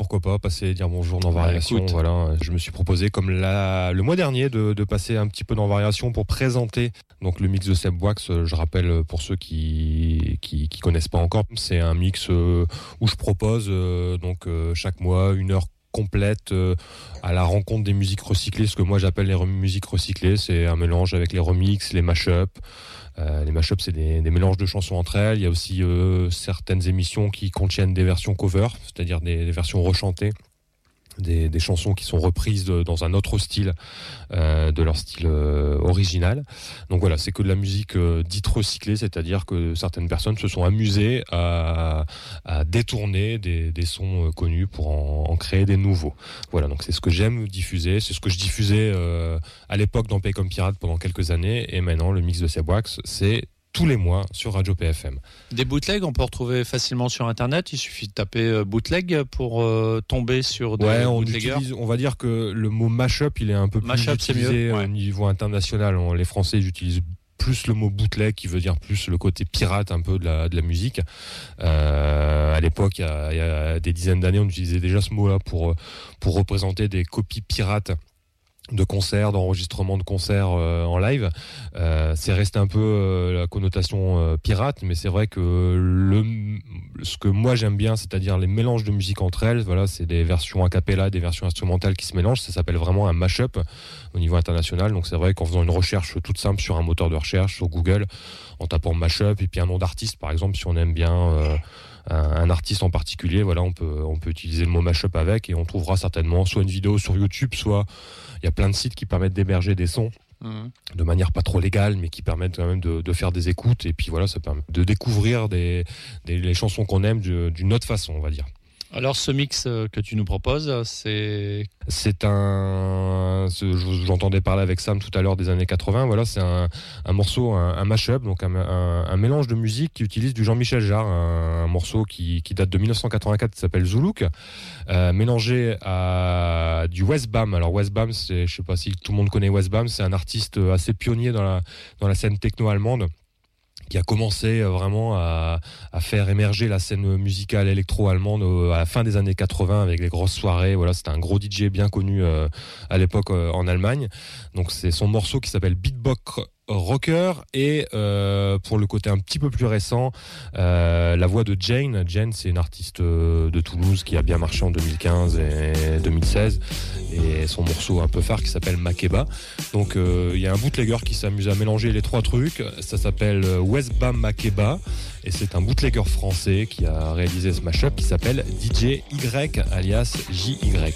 pourquoi pas passer dire bonjour dans Variation. Voilà, je me suis proposé comme le mois dernier de passer un petit peu dans Variation pour présenter donc le mix de Seb Wax. Je rappelle pour ceux qui connaissent pas encore, c'est un mix où je propose chaque mois une heure complète à la rencontre des musiques recyclées. Ce que moi j'appelle les musiques recyclées, c'est un mélange avec les remixes, les mashups. Les mashups, c'est des mélanges de chansons entre elles. Il y a aussi certaines émissions qui contiennent des versions cover, c'est-à-dire des versions rechantées. Des chansons qui sont reprises dans un autre style de leur style original. Donc voilà, c'est que de la musique dite recyclée, c'est-à-dire que certaines personnes se sont amusées à détourner des sons connus pour en créer des nouveaux. Voilà, donc c'est ce que j'aime diffuser, c'est ce que je diffusais à l'époque dans Pay Comme Pirate pendant quelques années, et maintenant le mix de Seb Wax, c'est tous les mois sur Radio PFM. Des bootlegs, on peut retrouver facilement sur Internet. Il suffit de taper bootleg pour tomber sur des bootleggers. On va dire que le mot mashup, il est un peu plus utilisé au niveau international. Les Français, ils utilisent plus le mot bootleg, qui veut dire plus le côté pirate un peu de la musique. À l'époque, il y a des dizaines d'années, on utilisait déjà ce mot-là pour représenter des copies pirates de concerts, d'enregistrements de concerts en live. C'est resté un peu la connotation pirate, mais c'est vrai que ce que moi j'aime bien, c'est-à-dire les mélanges de musique entre elles, voilà, c'est des versions a cappella, des versions instrumentales qui se mélangent, ça s'appelle vraiment un mashup au niveau international. Donc c'est vrai qu'en faisant une recherche toute simple sur un moteur de recherche, sur Google, en tapant mashup et puis un nom d'artiste par exemple, si on aime bien un artiste en particulier, voilà, on peut utiliser le mot mashup avec, et on trouvera certainement soit une vidéo sur YouTube, soit il y a plein de sites qui permettent d'héberger des sons de manière pas trop légale, mais qui permettent quand même de faire des écoutes, et puis voilà, ça permet de découvrir les chansons qu'on aime d'une autre façon, on va dire. Alors ce mix que tu nous proposes, j'entendais parler avec Sam tout à l'heure des années 80, voilà, c'est un morceau, un mashup, donc un mélange de musique qui utilise du Jean-Michel Jarre, un morceau qui date de 1984, qui s'appelle Zoulouk, mélangé à du Westbam. Alors Westbam, je sais pas si tout le monde connaît Westbam, c'est un artiste assez pionnier dans la scène techno-allemande, qui a commencé vraiment à faire émerger la scène musicale électro-allemande à la fin des années 80 avec les grosses soirées. Voilà, c'était un gros DJ bien connu à l'époque en Allemagne. Donc c'est son morceau qui s'appelle Beatbox Rocker, et pour le côté un petit peu plus récent, la voix de Jane. Jane, c'est une artiste de Toulouse qui a bien marché en 2015 et 2016, et son morceau un peu phare qui s'appelle Makeba. Donc il y a un bootlegger qui s'amuse à mélanger les trois trucs, ça s'appelle Westbam Makeba, et c'est un bootlegger français qui a réalisé ce mashup qui s'appelle DJ Y alias JY.